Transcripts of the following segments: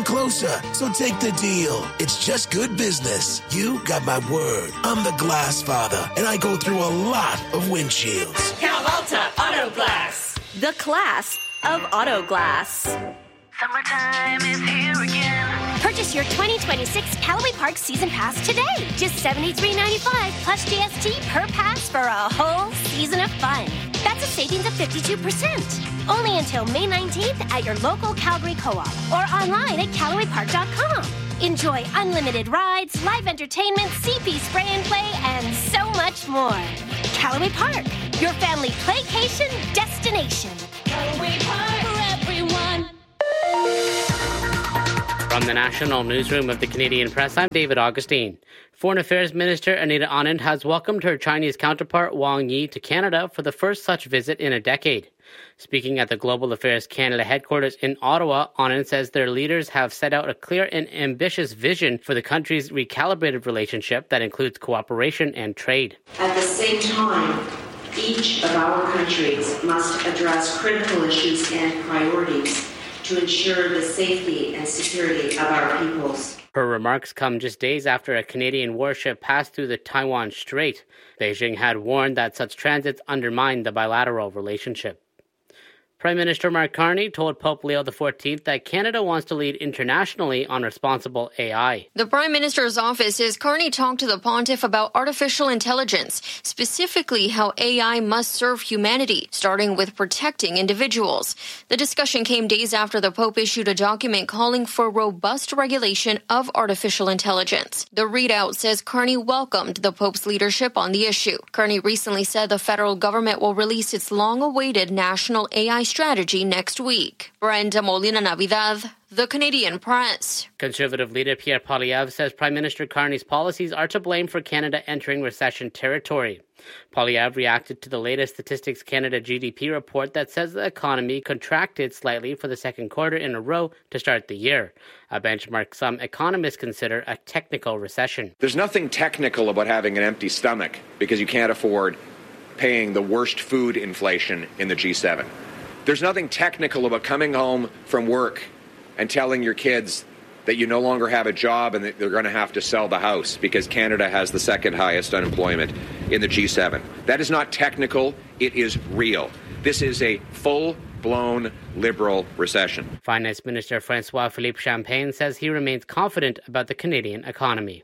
closer, so take the deal. It's just good business. You got my word. I'm the glass father, and I go through a lot of windshields. Cal Alta Auto Glass. The class of auto glass. Summertime is here again. Purchase your 2026 Callaway Park Season Pass today. Just $73.95 plus GST per pass for a whole season of fun. That's a savings of 52%. Only until May 19th at your local Calgary Co-op or online at CallawayPark.com. Enjoy unlimited rides, live entertainment, CP spray and play, and so much more. Callaway Park, your family playcation destination. Callaway Park for everyone. From the National Newsroom of the Canadian Press, I'm David Augustine. Foreign Affairs Minister Anita Anand has welcomed her Chinese counterpart Wang Yi to Canada for the first such visit in a decade. Speaking at the Global Affairs Canada headquarters in Ottawa, Anand says their leaders have set out a clear and ambitious vision for the country's recalibrated relationship that includes cooperation and trade. At the same time, each of our countries must address critical issues and priorities to ensure the safety and security of our peoples. Her remarks come just days after a Canadian warship passed through the Taiwan Strait. Beijing had warned that such transits undermined the bilateral relationship. Prime Minister Mark Carney told Pope Leo XIV that Canada wants to lead internationally on responsible AI. The Prime Minister's office says Carney talked to the pontiff about artificial intelligence, specifically how AI must serve humanity, starting with protecting individuals. The discussion came days after the Pope issued a document calling for robust regulation of artificial intelligence. The readout says Carney welcomed the Pope's leadership on the issue. Carney recently said the federal government will release its long-awaited national AI strategy next week. Brenda Molina Navidad, The Canadian Press. Conservative leader Pierre Poilievre says Prime Minister Carney's policies are to blame for Canada entering recession territory. Poilievre reacted to the latest Statistics Canada GDP report that says the economy contracted slightly for the second quarter in a row to start the year, a benchmark some economists consider a technical recession. There's nothing technical about having an empty stomach because you can't afford paying the worst food inflation in the G7. There's nothing technical about coming home from work and telling your kids that you no longer have a job and that they're going to have to sell the house because Canada has the second highest unemployment in the G7. That is not technical. It is real. This is a full-blown liberal recession. Finance Minister François-Philippe Champagne says he remains confident about the Canadian economy.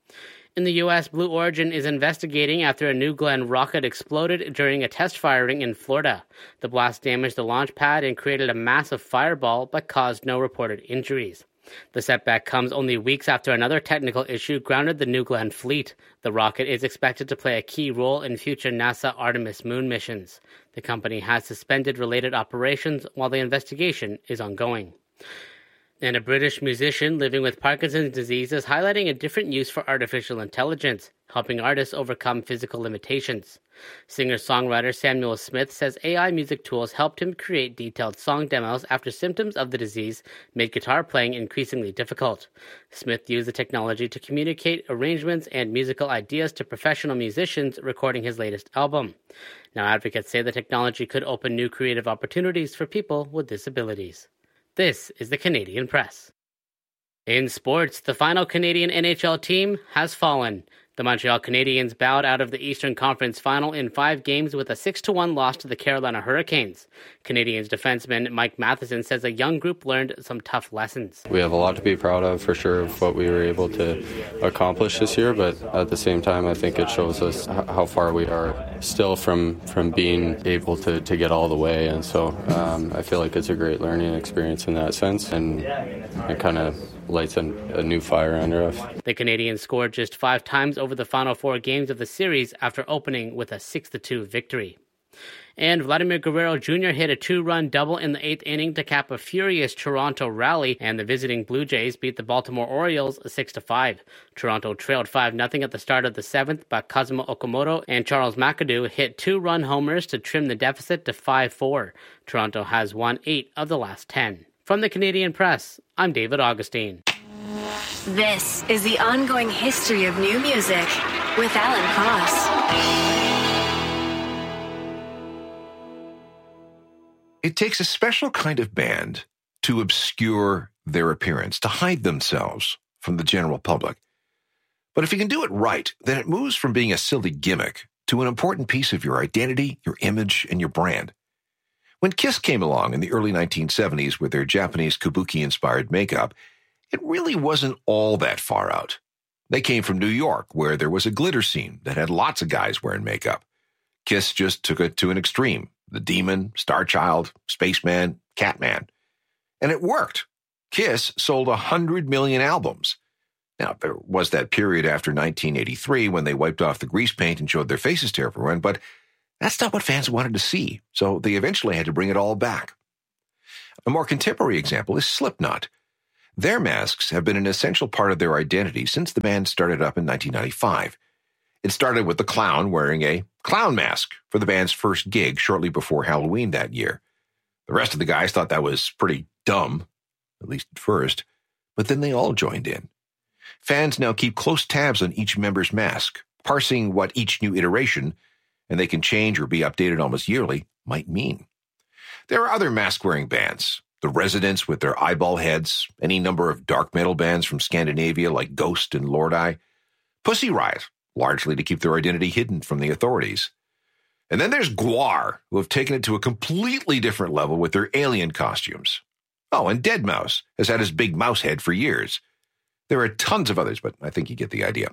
In the U.S., Blue Origin is investigating after a New Glenn rocket exploded during a test firing in Florida. The blast damaged the launch pad and created a massive fireball, but caused no reported injuries. The setback comes only weeks after another technical issue grounded the New Glenn fleet. The rocket is expected to play a key role in future NASA Artemis moon missions. The company has suspended related operations while the investigation is ongoing. And a British musician living with Parkinson's disease is highlighting a different use for artificial intelligence, helping artists overcome physical limitations. Singer-songwriter Samuel Smith says AI music tools helped him create detailed song demos after symptoms of the disease made guitar playing increasingly difficult. Smith used the technology to communicate arrangements and musical ideas to professional musicians recording his latest album. Now advocates say the technology could open new creative opportunities for people with disabilities. This is the Canadian Press. In sports, the final Canadian NHL team has fallen. The Montreal Canadiens bowed out of the Eastern Conference Final in 5 games with a 6-1 loss to the Carolina Hurricanes. Canadiens defenseman Mike Matheson says a young group learned some tough lessons. We have a lot to be proud of for sure of what we were able to accomplish this year, but at the same time I think it shows us how far we are still from being able to get all the way, and so I feel like it's a great learning experience in that sense, and it kind of lights a new fire under us. The Canadiens scored just 5 times over the final 4 games of the series after opening with a 6-2 victory. And Vladimir Guerrero Jr. hit a 2-run double in the 8th inning to cap a furious Toronto rally, and the visiting Blue Jays beat the Baltimore Orioles 6-5. Toronto trailed 5-0 at the start of the 7th, but Kazuma Okamoto and Charles McAdoo hit 2-run homers to trim the deficit to 5-4. Toronto has won 8 of the last 10. From the Canadian Press, I'm David Augustine. This is the ongoing history of new music with Alan Cross. It takes a special kind of band to obscure their appearance, to hide themselves from the general public. But if you can do it right, then it moves from being a silly gimmick to an important piece of your identity, your image, and your brand. When Kiss came along in the early 1970s with their Japanese kabuki-inspired makeup, it really wasn't all that far out. They came from New York, where there was a glitter scene that had lots of guys wearing makeup. Kiss just took it to an extreme. The Demon, Starchild, Spaceman, Catman. And it worked. Kiss sold 100 million albums. Now, there was that period after 1983 when they wiped off the grease paint and showed their faces to everyone, but that's not what fans wanted to see, so they eventually had to bring it all back. A more contemporary example is Slipknot. Their masks have been an essential part of their identity since the band started up in 1995. It started with the clown wearing a clown mask for the band's first gig shortly before Halloween that year. The rest of the guys thought that was pretty dumb, at least at first, but then they all joined in. Fans now keep close tabs on each member's mask, parsing what each new iteration, and they can change or be updated almost yearly, might mean. There are other mask-wearing bands, the Residents with their eyeball heads, any number of dark metal bands from Scandinavia like Ghost and Lord Eye, Pussy Riot, largely to keep their identity hidden from the authorities. And then there's Gwar, who have taken it to a completely different level with their alien costumes. Oh, and Deadmau5 has had his big mouse head for years. There are tons of others, but I think you get the idea.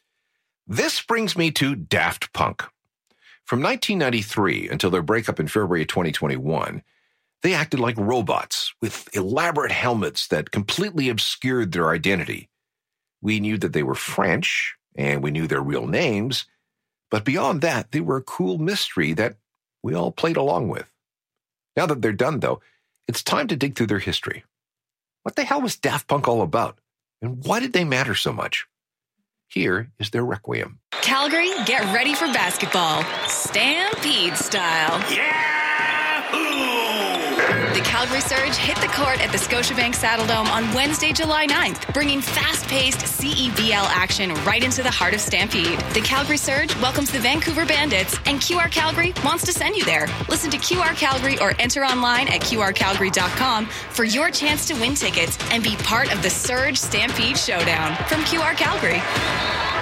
This brings me to Daft Punk. From 1993 until their breakup in February 2021, they acted like robots with elaborate helmets that completely obscured their identity. We knew that they were French, and we knew their real names, but beyond that, they were a cool mystery that we all played along with. Now that they're done, though, it's time to dig through their history. What the hell was Daft Punk all about? And why did they matter so much? Here is their requiem. Calgary, get ready for basketball. Stampede style. Yahoo! The Calgary Surge hit the court at the Scotiabank Saddledome on Wednesday, July 9th, bringing fast-paced CEBL action right into the heart of Stampede. The Calgary Surge welcomes the Vancouver Bandits, and QR Calgary wants to send you there. Listen to QR Calgary or enter online at qrcalgary.com for your chance to win tickets and be part of the Surge Stampede Showdown from QR Calgary.